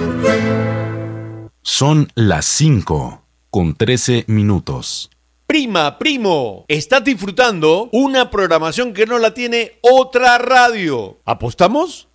Son las 5:13. Prima, primo, estás disfrutando una programación que no la tiene otra radio. ¿Apostamos?